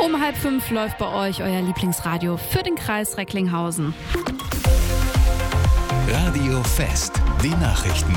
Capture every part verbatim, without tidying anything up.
Um halb fünf läuft bei euch euer Lieblingsradio für den Kreis Recklinghausen. Radio Fest, die Nachrichten.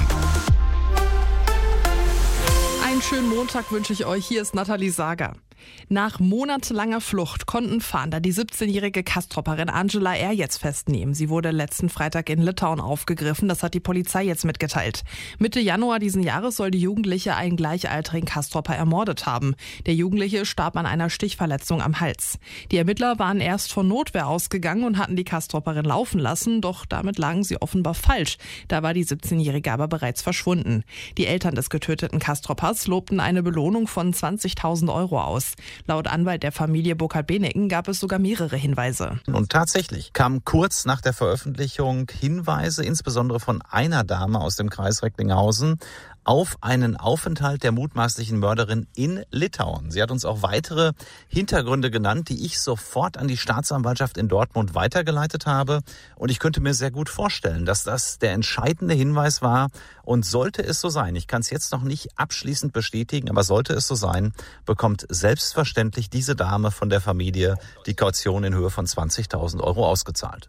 Einen schönen Montag wünsche ich euch. Hier ist Nathalie Sager. Nach monatelanger Flucht konnten Fahnder die siebzehnjährige Kastropperin Angela R. jetzt festnehmen. Sie wurde letzten Freitag in Litauen aufgegriffen. Das hat die Polizei jetzt mitgeteilt. Mitte Januar diesen Jahres soll die Jugendliche einen gleichaltrigen Kastropper ermordet haben. Der Jugendliche starb an einer Stichverletzung am Hals. Die Ermittler waren erst von Notwehr ausgegangen und hatten die Kastropperin laufen lassen. Doch damit lagen sie offenbar falsch. Da war die siebzehnjährige aber bereits verschwunden. Die Eltern des getöteten Kastroppers lobten eine Belohnung von zwanzigtausend Euro aus. Laut Anwalt der Familie Burkhardt-Beneken gab es sogar mehrere Hinweise. Und tatsächlich kamen kurz nach der Veröffentlichung Hinweise, insbesondere von einer Dame aus dem Kreis Recklinghausen, auf einen Aufenthalt der mutmaßlichen Mörderin in Litauen. Sie hat uns auch weitere Hintergründe genannt, die ich sofort an die Staatsanwaltschaft in Dortmund weitergeleitet habe. Und ich könnte mir sehr gut vorstellen, dass das der entscheidende Hinweis war. Und sollte es so sein, ich kann es jetzt noch nicht abschließend bestätigen, aber sollte es so sein, bekommt selbstverständlich diese Dame von der Familie die Kaution in Höhe von zwanzigtausend Euro ausgezahlt.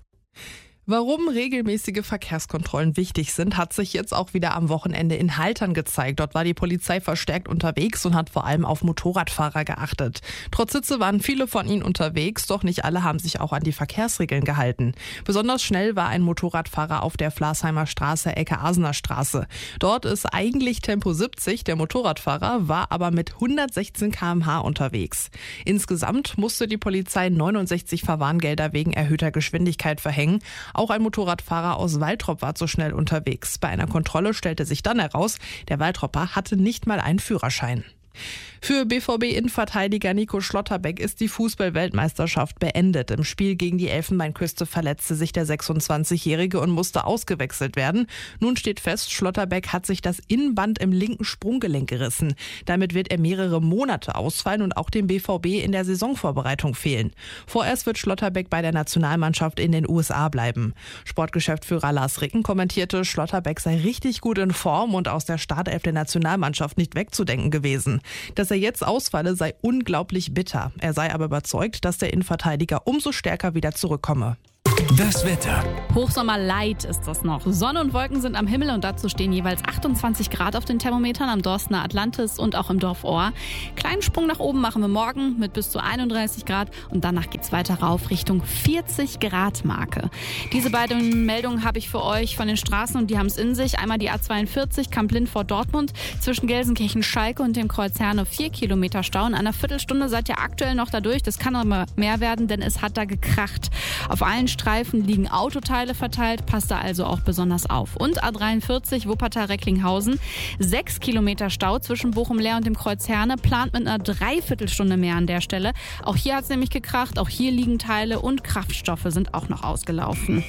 Warum regelmäßige Verkehrskontrollen wichtig sind, hat sich jetzt auch wieder am Wochenende in Haltern gezeigt. Dort war die Polizei verstärkt unterwegs und hat vor allem auf Motorradfahrer geachtet. Trotz Hitze waren viele von ihnen unterwegs, doch nicht alle haben sich auch an die Verkehrsregeln gehalten. Besonders schnell war ein Motorradfahrer auf der Flarsheimer Straße, Ecke Asener Straße. Dort ist eigentlich Tempo siebzig, der Motorradfahrer war aber mit hundertsechzehn Kilometer pro Stunde unterwegs. Insgesamt musste die Polizei neunundsechzig Verwarngelder wegen erhöhter Geschwindigkeit verhängen. Auch ein Motorradfahrer aus Waltrop war zu schnell unterwegs. Bei einer Kontrolle stellte sich dann heraus, der Waltropper hatte nicht mal einen Führerschein. Für B V B-Innenverteidiger Nico Schlotterbeck ist die Fußball-Weltmeisterschaft beendet. Im Spiel gegen die Elfenbeinküste verletzte sich der sechsundzwanzigjährige und musste ausgewechselt werden. Nun steht fest, Schlotterbeck hat sich das Innenband im linken Sprunggelenk gerissen. Damit wird er mehrere Monate ausfallen und auch dem B V B in der Saisonvorbereitung fehlen. Vorerst wird Schlotterbeck bei der Nationalmannschaft in den U S A bleiben. Sportgeschäftsführer Lars Ricken kommentierte, Schlotterbeck sei richtig gut in Form und aus der Startelf der Nationalmannschaft nicht wegzudenken gewesen. Dass er jetzt ausfalle, sei unglaublich bitter. Er sei aber überzeugt, dass der Innenverteidiger umso stärker wieder zurückkomme. Das Wetter. Hochsommerlight ist das noch. Sonne und Wolken sind am Himmel und dazu stehen jeweils achtundzwanzig Grad auf den Thermometern am Dorstener Atlantis und auch im Dorf Ohr. Kleinen Sprung nach oben machen wir morgen mit bis zu einunddreißig Grad und danach geht's weiter rauf Richtung vierzig Grad Marke. Diese beiden Meldungen habe ich für euch von den Straßen und die haben es in sich. Einmal die A zweiundvierzig Kamp-Lindfort-Dortmund zwischen Gelsenkirchen-Schalke und dem Kreuz Herne vier Kilometer Stau. In einer Viertelstunde seid ihr aktuell noch da durch. Das kann aber mehr werden, denn es hat da gekracht. Auf allen Streifen liegen Autoteile verteilt, passt da also auch besonders auf. Und A dreiundvierzig Wuppertal-Recklinghausen, sechs Kilometer Stau zwischen Bochum-Leer und dem Kreuz Herne, plant mit einer Dreiviertelstunde mehr an der Stelle. Auch hier hat es nämlich gekracht, auch hier liegen Teile und Kraftstoffe sind auch noch ausgelaufen.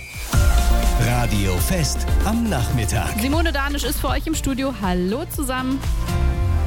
Radio Fest am Nachmittag. Simone Danisch ist für euch im Studio. Hallo zusammen.